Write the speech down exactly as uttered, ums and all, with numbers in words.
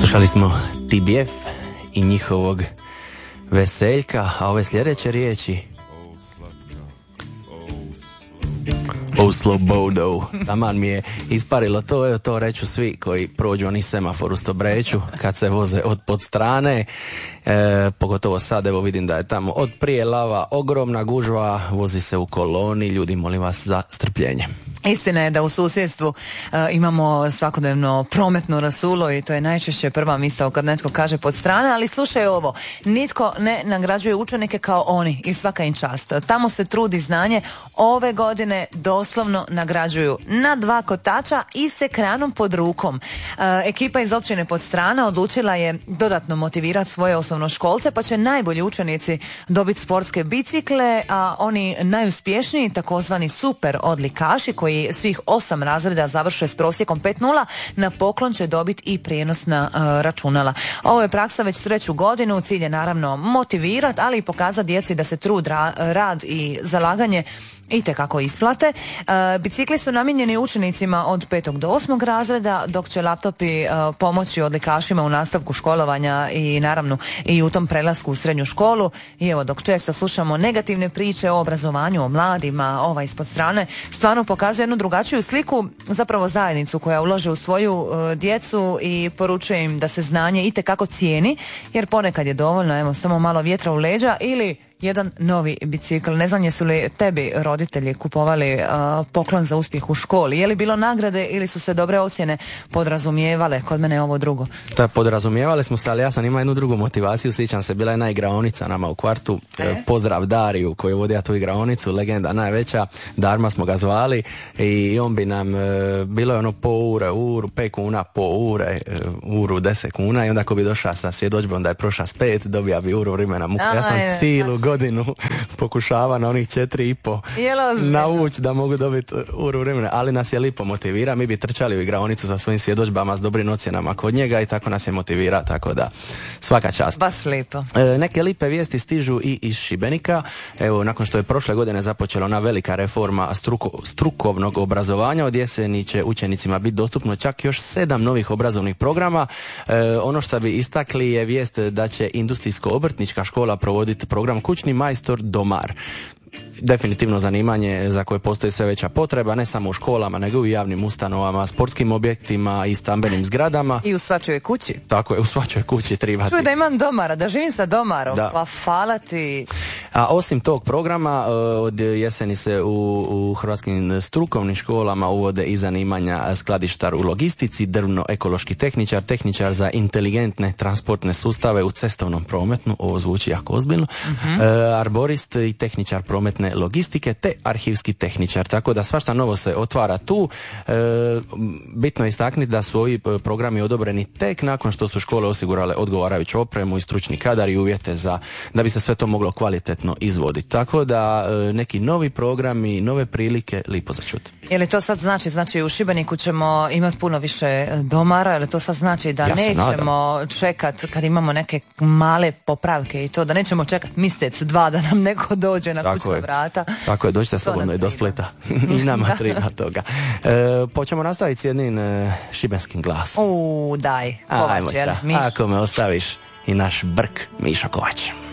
Slušali smo T B F i njihovog Veseljka, a ove sljedeće riječi O slobodo. Taman mi je isparilo to, evo to reću svi koji prođu oni semafor u Stobreću kad se voze od pod strane, e, pogotovo sad, evo vidim da je tamo od prije lava ogromna gužva, vozi se u koloni, ljudi molim vas za strpljenje. Istina je da u susjedstvu uh, imamo svakodnevno prometno rasulo i to je najčešće prva misao kad netko kaže pod strane, ali slušaj ovo, nitko ne nagrađuje učenike kao oni i svaka im čast. Tamo se trudi znanje, ove godine doslovno nagrađuju na dva kotača i s ekranom pod rukom. Uh, ekipa iz općine Podstrana odlučila je dodatno motivirati svoje osnovnoškolce, pa će najbolji učenici dobiti sportske bicikle, a oni najuspješniji, takozvani super odlikaši koji svih osam razreda završe s prosjekom pet nula, na poklon će dobiti i prijenos na uh, računala. Ovo je praksa već treću godinu, cilj je naravno motivirati, ali i pokazati djeci da se trud, ra- rad i zalaganje itekako isplate. E, bicikli su namijenjeni učenicima od petog do osmog razreda, dok će laptopi e, pomoći odlikašima u nastavku školovanja i naravno i u tom prelasku u srednju školu. I evo, dok često slušamo negativne priče o obrazovanju, o mladima, ova ispod strane, stvarno pokazuje jednu drugačiju sliku, zapravo zajednicu koja ulaže u svoju e, djecu i poručuje im da se znanje itekako cijeni, jer ponekad je dovoljno, evo, samo malo vjetra u leđa ili jedan novi bicikl. Ne znam jesu li tebi roditelji kupovali uh, poklon za uspjeh u školi. Je li bilo nagrade ili su se dobre ocjene podrazumijevale? Kod mene je ovo drugo. Da, podrazumijevali smo se, ali ja sam imao jednu drugu motivaciju. Sjećam se, bila je jedna igraonica nama u kvartu. E? Pozdrav Dariju koji vodio tu igraonicu, legenda najveća. Darma smo ga zvali i on bi nam, e, bilo je ono po ure, uru, pet kuna po ure, e, uru deset kuna i onda ako bi došao sa svjedodžbom da je prošao s pet, dobija bi uru vremena muka. Ja sam je, cijelu godinu pokušava na onih četiri i po navući da mogu dobiti uru vremena, ali nas je lipo motivira, mi bi trčali u igraonicu sa svojim svjedodžbama s dobrim ocjenama kod njega i tako nas je motivira, tako da svaka čast. Baš lipo. E, neke lipe vijesti stižu i iz Šibenika. Evo, nakon što je prošle godine započela ona velika reforma struko, strukovnog obrazovanja, od jeseni će učenicima biti dostupno čak još sedam novih obrazovnih programa. E, ono što bi istakli je vijest da će industrijsko-obrtnička škola provoditi program Kućni majstor domar. Definitivno zanimanje za koje postoji sve veća potreba, ne samo u školama, nego i u javnim ustanovama, sportskim objektima i stambenim zgradama. I u svačoj kući. Tako je, u svačoj kući tribati. Čuj da imam domara, da živim sa domarom, da. Pa hvala ti. A osim tog programa, od jeseni se u, u hrvatskim strukovnim školama uvode i zanimanja skladištar u logistici, drvno-ekološki tehničar, tehničar za inteligentne transportne sustave u cestovnom prometu, ovo zvuči jako ozbiljno, uh-huh. e, arborist i tehničar prometne logistike te arhivski tehničar, tako da svašta novo se otvara tu. E, bitno je istaknuti da su ovi programi odobreni tek nakon što su škole osigurale odgovarajuću opremu i stručni kadar i uvjete za da bi se sve to moglo kvalitetno izvoditi. Tako da e, neki novi programi, nove prilike, lipo za čuti. Je li to sad znači, znači u Šibeniku ćemo imati puno više domara, je li to sad znači da ja nećemo čekat kad imamo neke male popravke i to, da nećemo čekat mjesec, dva da nam neko dođe na Tako kućna je. vrata? Tako je, dođite slobodno i do Splita. I nama treba toga. E, počemo nastaviti s jednim e, šibenskim glasom. U, daj, Ajmo, Kovač, jer Ako me ostaviš i naš brk Mišo Kovač.